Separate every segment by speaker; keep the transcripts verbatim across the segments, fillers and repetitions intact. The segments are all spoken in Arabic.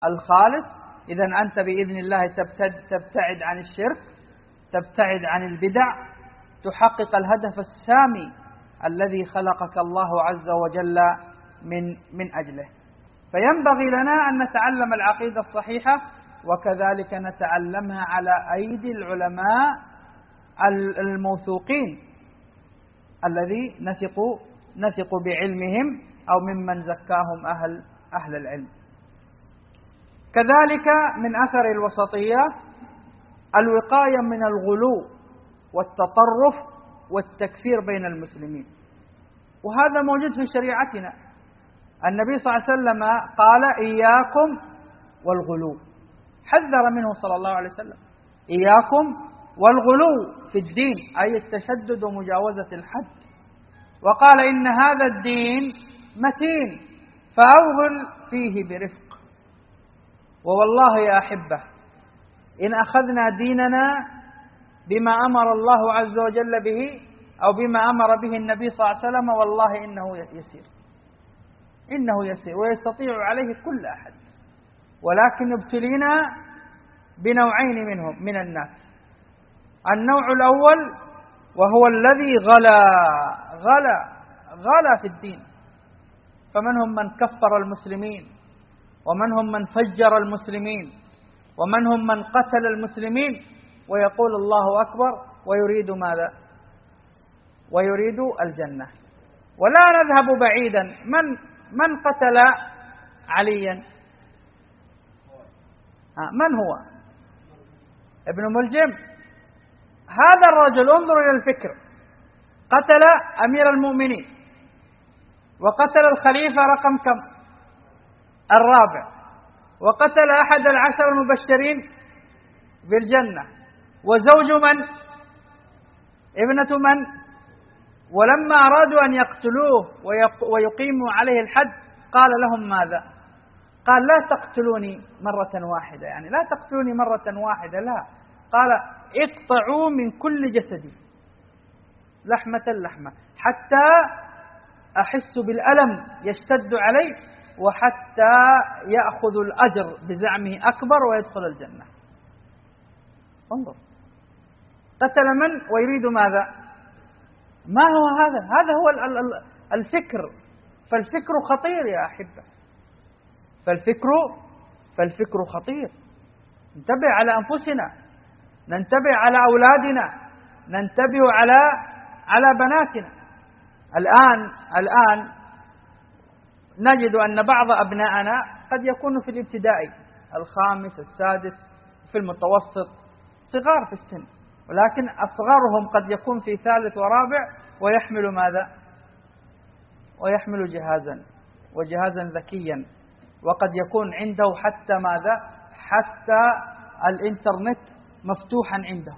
Speaker 1: الخالص. إذا أنت بإذن الله تبتعد عن الشرك، تبتعد عن البدع، تحقق الهدف السامي الذي خلقك الله عز وجل من من أجله. فينبغي لنا أن نتعلم العقيدة الصحيحة، وكذلك نتعلمها على أيدي العلماء الموثوقين الذي نثق نثق بعلمهم أو ممن زكاهم أهل أهل العلم. كذلك من أثر الوسطية الوقاية من الغلو والتطرف والتكفير بين المسلمين، وهذا موجود في شريعتنا. النبي صلى الله عليه وسلم قال: إياكم والغلو، حذر منه صلى الله عليه وسلم: إياكم والغلو في الدين، أي التشدد ومجاوزة الحد. وقال: إن هذا الدين متين فأوغل فيه برفق. ووالله يا أحبة، إن أخذنا ديننا بما أمر الله عز وجل به أو بما أمر به النبي صلى الله عليه وسلم، والله إنه يسير، إنه يسير ويستطيع عليه كل أحد. ولكن ابتلينا بنوعين منهم من الناس: النوع الأول وهو الذي غلا غلا غلا في الدين، فمنهم من كفر المسلمين، ومنهم من فجر المسلمين، ومنهم من قتل المسلمين، ويقول الله أكبر ويريد ماذا؟ ويريد الجنة. ولا نذهب بعيدا، من من قتل عليا؟ من هو؟ ابن ملجم. هذا الرجل، انظر إلى الفكر، قتل أمير المؤمنين، وقتل الخليفة رقم كم؟ الرابع، وقتل أحد العشر المبشرين بالجنة، وزوج من؟ ابنة من؟ ولما أرادوا أن يقتلوه ويقيموا عليه الحد قال لهم ماذا؟ قال: لا تقتلوني مرة واحدة، يعني لا تقتلوني مرة واحدة، لا، قال: اقطعوا من كل جسدي لحمة لحمة حتى أحس بالألم يشتد علي، وحتى يأخذ الأجر بزعمه أكبر ويدخل الجنة. انظر، قتل من ويريد ماذا؟ ما هو هذا؟ هذا هو الفكر. فالفكر خطير يا أحبة، فالفكر فالفكر خطير. ننتبه على أنفسنا، ننتبه على أولادنا، ننتبه على على بناتنا. الآن الآن نجد أن بعض أبنائنا قد يكون في الابتدائي الخامس السادس، في المتوسط، صغار في السن، ولكن أصغرهم قد يكون في ثالث ورابع، ويحمل ماذا؟ ويحمل جهازا، وجهازا ذكيا، وقد يكون عنده حتى ماذا؟ حتى الإنترنت مفتوحا عنده.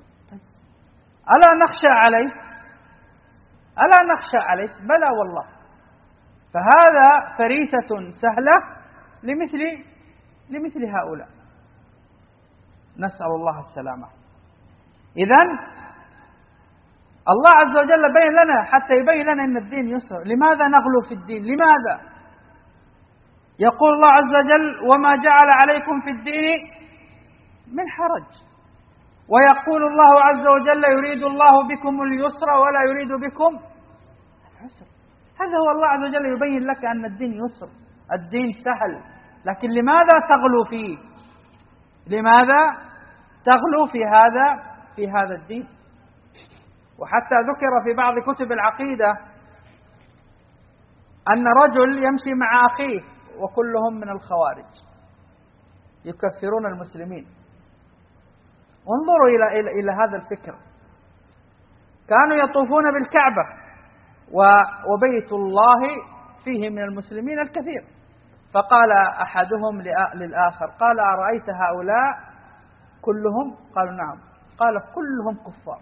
Speaker 1: ألا نخشى عليه؟ ألا نخشى عليه؟ بلى والله. فهذا فريسة سهلة لمثل لمثل هؤلاء، نسأل الله السلامة. إذن الله عز وجل بين لنا حتى يبين لنا أن الدين يسر. لماذا نغلو في الدين؟ لماذا؟ يقول الله عز وجل: وما جعل عليكم في الدين من حرج. ويقول الله عز وجل: يريد الله بكم اليسر ولا يريد بكم العسر. هذا هو الله عز وجل يبين لك أن الدين يسر، الدين سهل. لكن لماذا تغلو فيه؟ لماذا تغلو في هذا في هذا الدين؟ وحتى ذكر في بعض كتب العقيدة أن رجل يمشي مع أخيه وكلهم من الخوارج يكفرون المسلمين. انظروا إلى إلى إلى هذا الفكر. كانوا يطوفون بالكعبة وبيت الله فيه من المسلمين الكثير، فقال أحدهم للآخر، قال: أرأيت هؤلاء كلهم؟ قالوا: نعم. قال: كلهم كفار.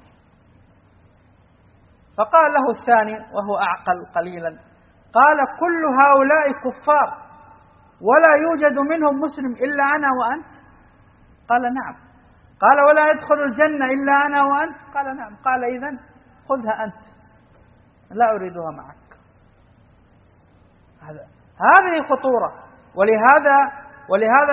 Speaker 1: فقال له الثاني وهو أعقل قليلا، قال: كل هؤلاء كفار ولا يوجد منهم مسلم إلا أنا وأنت؟ قال: نعم. قال: ولا يدخل الجنة إلا أنا وأنت؟ قال: نعم. قال: إذن خذها أنت، لا أريدها معك. هذا هذه خطورة. ولهذا ولهذا